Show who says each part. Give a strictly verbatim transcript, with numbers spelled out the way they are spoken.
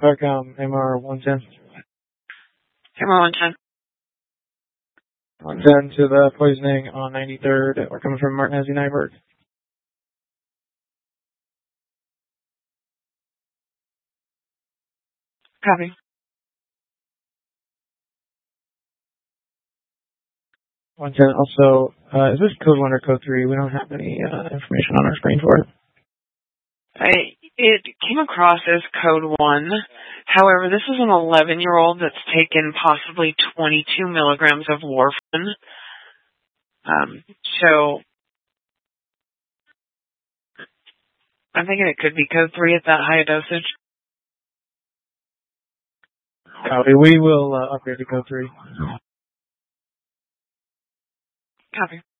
Speaker 1: Parcom, M R one ten.
Speaker 2: M R one ten.
Speaker 1: one ten to the poisoning on ninety-third. We're coming from Martinez Nyberg.
Speaker 2: Copy.
Speaker 1: one ten. Also, uh, is this code one or code three? We don't have any uh, information on our screen for it.
Speaker 2: I, it came across as code one. However, this is an eleven-year-old that's taken possibly twenty-two milligrams of warfarin. Um, so I'm thinking it could be code three at that high dosage.
Speaker 1: Copy. We will uh, upgrade to code three.
Speaker 2: Copy.